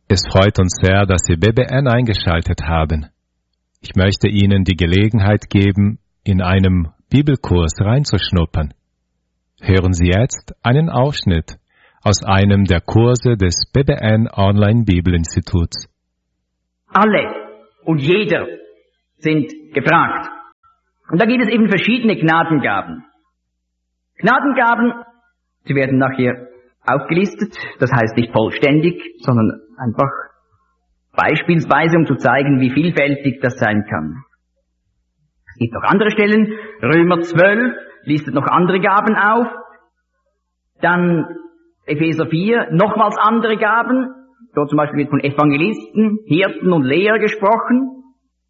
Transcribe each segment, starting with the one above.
Es freut uns sehr, dass Sie BBN eingeschaltet haben. Ich möchte Ihnen die Gelegenheit geben, in einem Bibelkurs reinzuschnuppern. Hören Sie jetzt einen Ausschnitt aus einem der Kurse des BBN Online Bibelinstituts. Alle und jeder sind gefragt. Und da gibt es eben verschiedene Gnadengaben. Gnadengaben, sie werden nachher aufgelistet, das heißt nicht vollständig, sondern einfach beispielsweise, um zu zeigen, wie vielfältig das sein kann. Es gibt noch andere Stellen, Römer 12 listet noch andere Gaben auf, dann Epheser 4, nochmals andere Gaben, dort zum Beispiel wird von Evangelisten, Hirten und Lehrer gesprochen.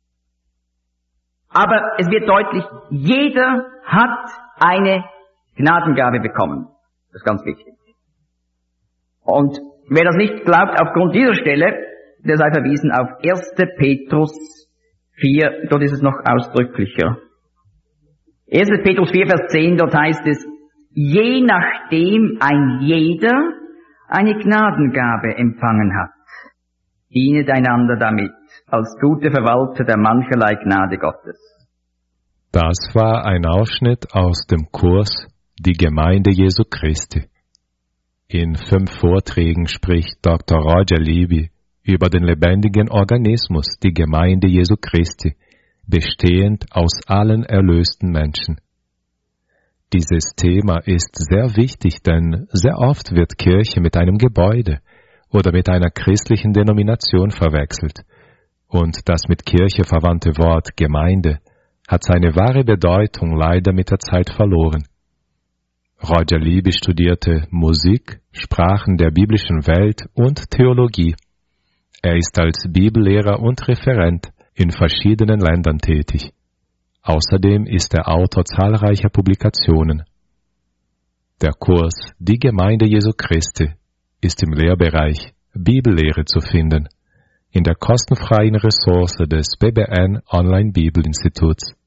Aber es wird deutlich, jeder hat eine Gnadengabe bekommen. Das ist ganz wichtig. Und wer das nicht glaubt, aufgrund dieser Stelle, der sei verwiesen auf 1. Petrus 4, dort ist es noch ausdrücklicher. 1. Petrus 4, Vers 10, dort heißt es, je nachdem ein jeder eine Gnadengabe empfangen hat, dienet einander damit, als gute Verwalter der mancherlei Gnade Gottes. Das war ein Ausschnitt aus dem Kurs Die Gemeinde Jesu Christi. In 5 Vorträgen spricht Dr. Roger Libby über den lebendigen Organismus, die Gemeinde Jesu Christi, bestehend aus allen erlösten Menschen. Dieses Thema ist sehr wichtig, denn sehr oft wird Kirche mit einem Gebäude oder mit einer christlichen Denomination verwechselt. Und das mit Kirche verwandte Wort Gemeinde hat seine wahre Bedeutung leider mit der Zeit verloren. Roger Libby studierte Musik, Sprachen der biblischen Welt und Theologie. Er ist als Bibellehrer und Referent in verschiedenen Ländern tätig. Außerdem ist er Autor zahlreicher Publikationen. Der Kurs Die Gemeinde Jesu Christi ist im Lehrbereich Bibellehre zu finden, in der kostenfreien Ressource des BBN Online Bibelinstituts.